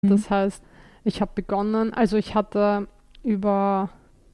Das heißt, ich habe begonnen, also ich hatte über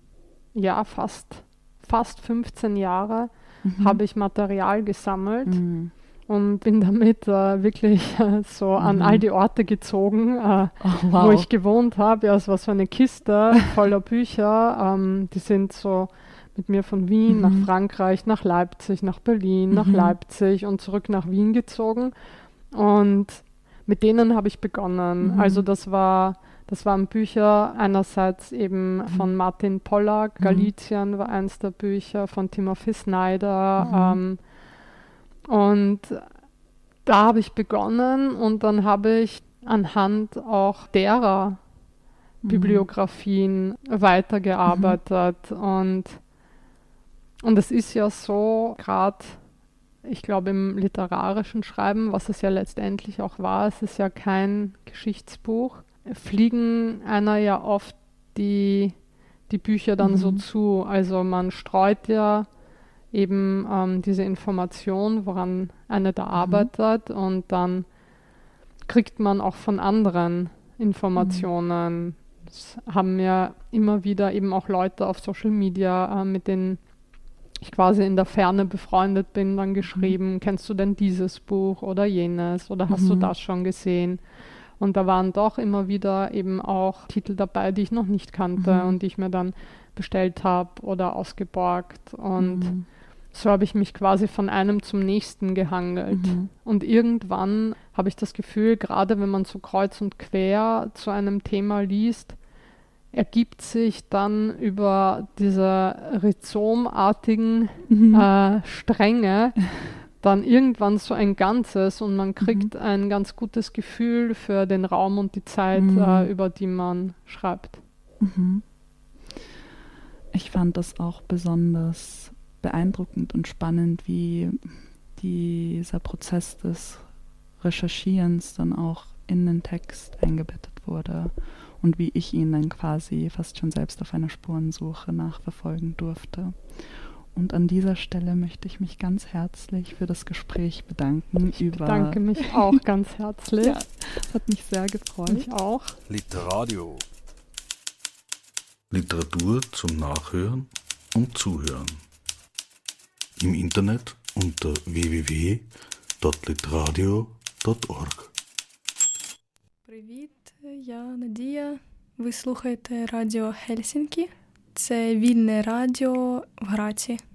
fast 15 Jahre habe ich Material gesammelt und bin damit wirklich so an all die Orte gezogen, wo ich gewohnt habe. Ja, es war so eine Kiste voller Bücher. Die sind so mit mir von Wien nach Frankreich, nach Leipzig, nach Berlin, nach Leipzig und zurück nach Wien gezogen. Und mit denen habe ich begonnen. Also das waren Bücher einerseits eben von Martin Pollack, Galizien war eins der Bücher, von Timothy Snyder. Und da habe ich begonnen und dann habe ich anhand auch derer Bibliografien weitergearbeitet. Und es ist ja so, gerade ich glaube im literarischen Schreiben, was es ja letztendlich auch war, es ist ja kein Geschichtsbuch, fliegen einer ja oft die Bücher dann so zu. Also man streut ja eben diese Information, woran einer da arbeitet und dann kriegt man auch von anderen Informationen. Das haben ja immer wieder eben auch Leute auf Social Media, mit denen ich quasi in der Ferne befreundet bin, dann geschrieben, kennst du denn dieses Buch oder jenes oder hast du das schon gesehen? Und da waren doch immer wieder eben auch Titel dabei, die ich noch nicht kannte und die ich mir dann bestellt habe oder ausgeborgt. Und so habe ich mich quasi von einem zum nächsten gehangelt. Und irgendwann habe ich das Gefühl, gerade wenn man so kreuz und quer zu einem Thema liest, ergibt sich dann über diese rhizomartigen Stränge dann irgendwann so ein Ganzes und man kriegt ein ganz gutes Gefühl für den Raum und die Zeit, über die man schreibt. Ich fand das auch besonders beeindruckend und spannend, wie dieser Prozess des Recherchierens dann auch in den Text eingebettet wurde und wie ich ihn dann quasi fast schon selbst auf einer Spurensuche nachverfolgen durfte. Und an dieser Stelle möchte ich mich ganz herzlich für das Gespräch bedanken. Ich bedanke mich auch ganz herzlich. Ja, es hat mich sehr gefreut. Ich auch. Literadio. Literatur zum Nachhören und Zuhören. Im Internet unter www.literadio.org. Привіт, я Надія. Ви слухаєте Радіо Хельсінкі. Це вільне радіо в Граці.